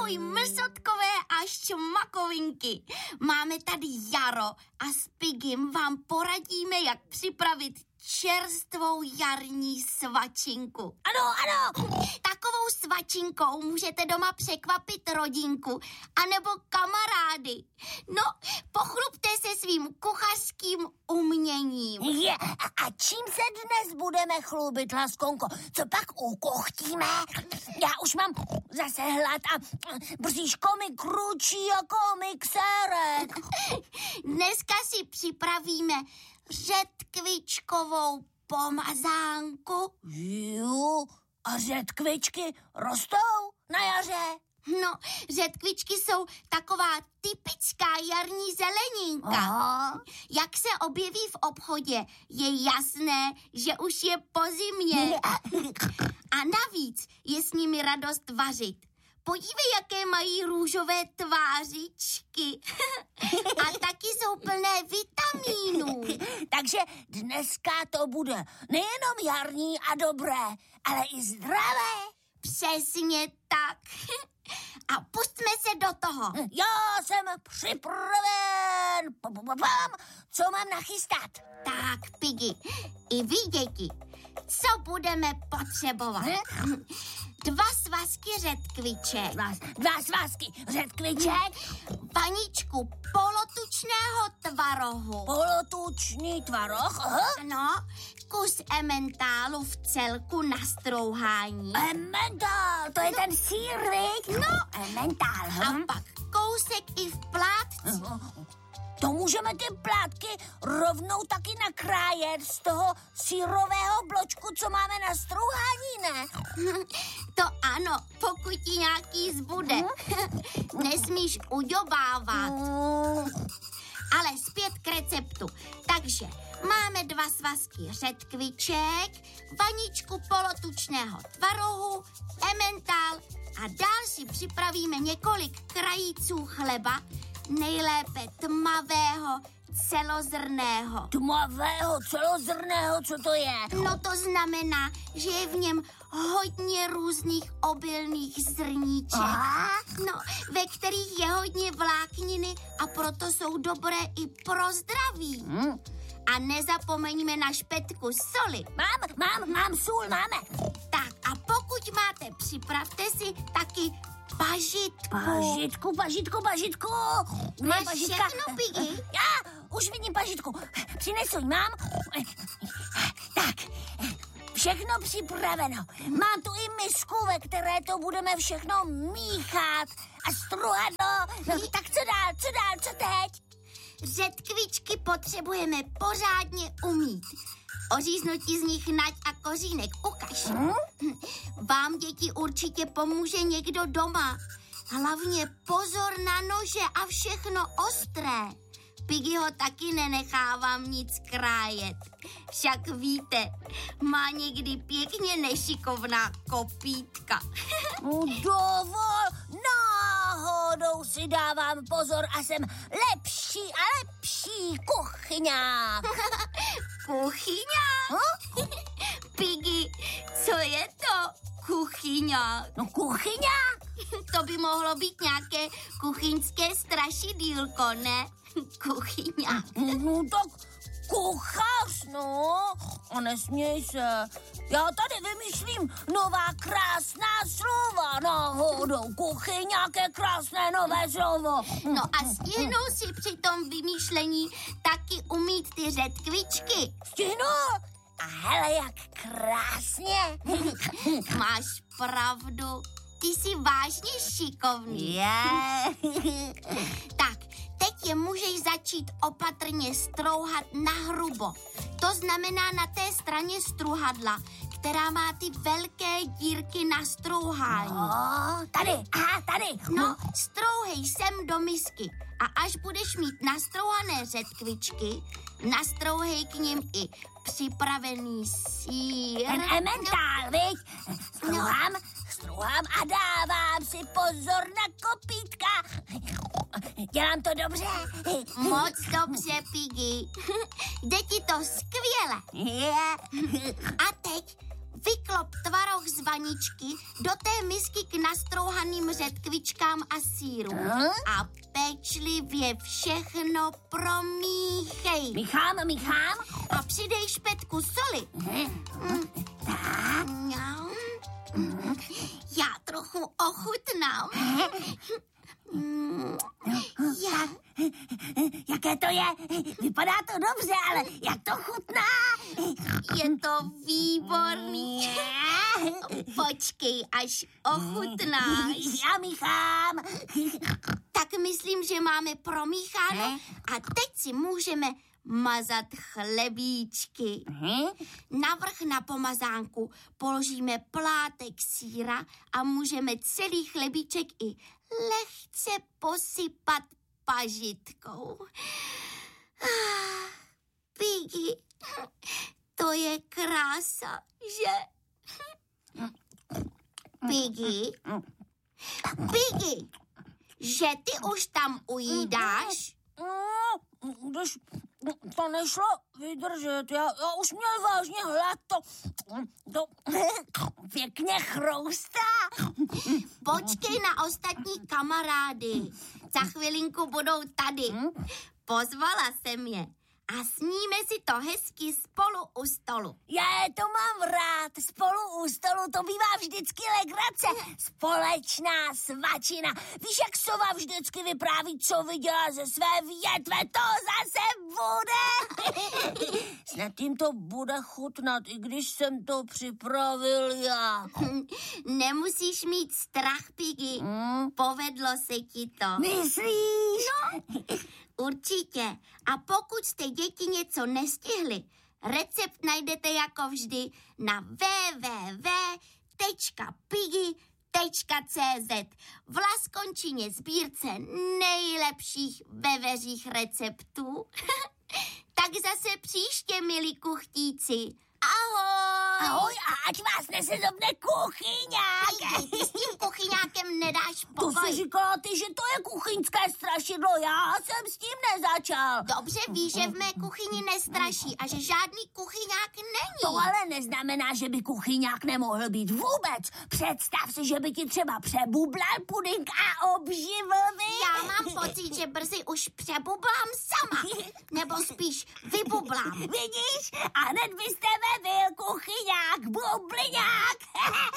Ahoj, mrsotkové a šmakovinky. Máme tady Jaro a s Pigim vám poradíme, jak připravit čerstvou jarní svačinku. Ano. Takovou svačinkou můžete doma překvapit rodinku anebo kamarády. No, pochlubte se svým kuchařským uměním. A čím se dnes budeme chlubit, Laskonko? Co pak ukochtíme? Já už mám zase hlad a bříško mi kručí jako mixérek. Dneska si připravíme řetkvičkovou pomazánku. Jo, a řetkvičky rostou na jaře? No, řetkvičky jsou taková typická jarní zeleninka. Aha. Jak se objeví v obchodě, je jasné, že už je po zimě. A navíc je s nimi radost vařit. Podívej, jaké mají růžové tvářičky. A taky jsou plné vitamínů. Takže dneska to bude nejenom jarní a dobré, ale i zdravé. Přesně tak. A pustme se do toho. Já jsem připraven. Co mám nachystat? Tak, Piggy, i vy, děti, co budeme potřebovat? 2 svazky řetkviček. 2 svazky řetkviček. Vaničku polotučného tvarohu. Polotučný tvaroh. No, kus ementálu v celku na strouhání. Emmentál, to je ten sýr, viď? No. Emmentál. A pak kousek i v plátci. To můžeme ty plátky rovnou taky nakrájet z toho sýrového bločku, co máme na strouhání, ne? To ano, pokud ti nějaký zbude. Nesmíš uďobávat. Ale zpět k receptu. Takže máme 2 svazky řetkviček, vaničku polotučného tvarohu, emmentál a dál si připravíme několik krajíců chleba, nejlépe tmavého, celozrnného. Tmavého, celozrného, co to je? No to znamená, že je v něm hodně různých obilných zrníček. No, ve kterých je hodně vlákniny a proto jsou dobré i pro zdraví. A nezapomeňme na špetku soli. Mám sůl, máme. Tak a pokud máte, připravte si taky pažitku. Pažitku. Máš všechno, Piggy? Já už vidím pažitku. Přinesuj, mám. Tak, všechno připraveno. Mám tu i misku, ve které to budeme všechno míchat a struhadlo. No, tak co dál, co teď? Řetkvičky potřebujeme pořádně umýt. Oříznutí z nich nať a kořínek ukaž. Vám, děti, určitě pomůže někdo doma. Hlavně pozor na nože a všechno ostré. Piggy ho taky nenechávám nic krájet. Však víte, má někdy pěkně nešikovná kopítka. Dovol, náhodou si dávám pozor a jsem lepší a lepší kuchyňák. Kuchyňák? Piggy, co je to kuchyňák? No kuchyňák? To by mohlo být nějaké kuchyňské strašidýlko, ne? Kuchyňák. No tak kuchař, no. A nesměj se. Já tady vymýšlím nová krásná slova. Náhodou kuchyňák je krásné nové slovo. No a stihnou si při tom vymýšlení taky umít ty řetkvičky. Stihnu? A hele, jak krásně. Máš pravdu. Ty jsi vážně šikovný. Tak, teď je můžeš začít opatrně strouhat nahrubo. To znamená na té straně struhadla, která má ty velké dírky na strouhání. Tady. No, strouhej sem do misky a až budeš mít nastrouhané řetkvičky, nastrouhej k nim i připravený sýr. Ten emmentál, viď? Struhám a dávám si pozor na kopítka. Dělám to dobře? Moc dobře, Piggy. Jde ti to skvěle. A teď vyklop tvaroh z vaničky do té misky k nastrouhaným řetkvičkám a sýru. A pečlivě všechno promíchej. Míchám. A přidej špetku soli. Tak. Já trochu ochutnám. Jaké to je? Vypadá to dobře, ale jak to chutná? Je to výborný. Počkej, až ochutnáš. Já míchám. Tak myslím, že máme promícháno a teď si můžeme mazat chlebíčky. Navrch na pomazánku položíme plátek sýra a můžeme celý chlebíček i lehce posypat pažitkou. Piggy, to je krása, že? Piggy, že ty už tam ujídáš? Když to nešlo vydržet, já už měl vážně hlad, to pěkně chroustá. Počkej na ostatní kamarády, za chvilinku budou tady. Pozvala jsem je a sníme si to hezky spolu u stolu. Já to mám rád, spolu u stolu, to bývá vždycky legrace, společná svačina. Víš, jak sova vždycky vypráví, co viděla ze své větve, to zase bude. Snad jim to bude chutnat, i když jsem to připravil já. Nemusíš mít strach, Piggy, povedlo se ti to. Myslíš? No, určitě. A pokud jste děti něco nestihli, recept najdete jako vždy na www.piggy.cz v Laskončině sbírce nejlepších veveřích receptů. Tak zase příště, milí kuchtíci. Ahoj! Ahoj a ať vás nesezobne kuchyňák. Ty s tím kuchyňákem nedáš To pokoj. jsi říkala ty, že to je kuchyňské strašidlo, já jsem s tím nezačal. Dobře víš, že v mé kuchyni nestraší a že žádný kuchyňák není. To ale neznamená, že by kuchyňák nemohl být vůbec. Představ si, že by ti třeba přebublal pudink a obživl by. Já mám pocit, že brzy už přebublám sama. Nebo spíš vybublám. Vidíš? A hned by z tebe byl kuchyňák, bubliňák.